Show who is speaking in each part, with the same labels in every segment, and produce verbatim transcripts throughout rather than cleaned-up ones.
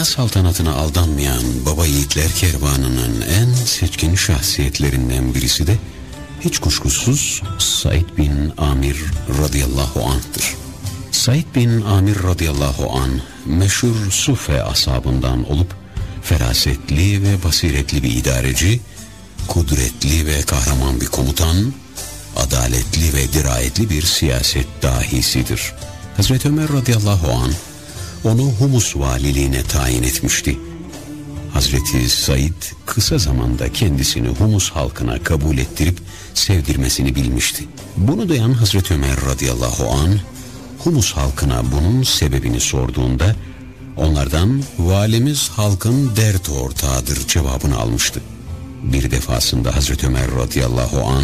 Speaker 1: dünya saltanatına aldanmayan baba yiğitler kervanının en seçkin şahsiyetlerinden birisi de hiç kuşkusuz Said bin Amir radıyallahu anh'tır. Said bin Amir radıyallahu anh meşhur Sufe ashabından olup ferasetli ve basiretli bir idareci, kudretli ve kahraman bir komutan, adaletli ve dirayetli bir siyaset dahisidir. Hazreti Ömer radıyallahu anh onu Humus valiliğine tayin etmişti. Hazreti Said kısa zamanda kendisini Humus halkına kabul ettirip sevdirmesini bilmişti. Bunu duyan Hazreti Ömer radıyallahu anh Humus halkına bunun sebebini sorduğunda onlardan valimiz halkın dert ortağıdır cevabını almıştı. Bir defasında Hazreti Ömer radıyallahu anh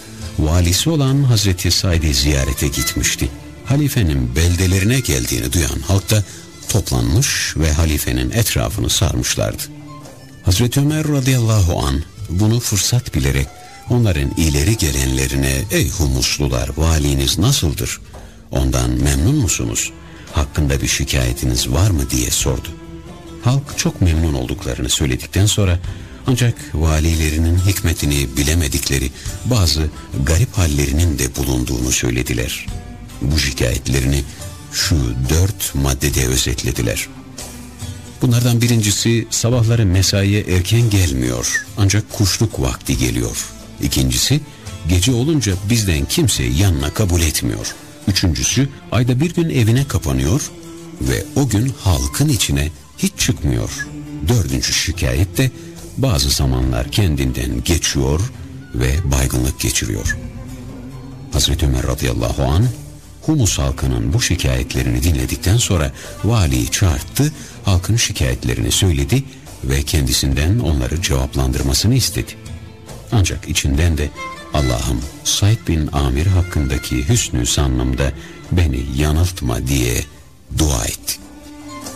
Speaker 1: valisi olan Hazreti Said'i ziyarete gitmişti. Halifenin beldelerine geldiğini duyan halk da toplanmış ve halifenin etrafını sarmışlardı. Hazreti Ömer radıyallahu anh bunu fırsat bilerek onların ileri gelenlerine "Ey Humuslular, valiniz nasıldır? Ondan memnun musunuz? Hakkında bir şikayetiniz var mı?" diye sordu. Halk çok memnun olduklarını söyledikten sonra ancak valilerinin hikmetini bilemedikleri bazı garip hallerinin de bulunduğunu söylediler. Bu şikayetlerini şu dört maddede özetlediler. Bunlardan birincisi, sabahları mesaiye erken gelmiyor ancak kuşluk vakti geliyor. İkincisi, gece olunca bizden kimseyi yanına kabul etmiyor. Üçüncüsü, ayda bir gün evine kapanıyor ve o gün halkın içine hiç çıkmıyor. Dördüncü şikayet de bazı zamanlar kendinden geçiyor ve baygınlık geçiriyor. Hazreti Ömer radıyallahu anh Humus halkının bu şikayetlerini dinledikten sonra valiyi çağırttı, halkın şikayetlerini söyledi ve kendisinden onları cevaplandırmasını istedi. Ancak içinden de "Allah'ım, Said bin Amir hakkındaki hüsnü zannımda beni yanıltma" diye dua etti.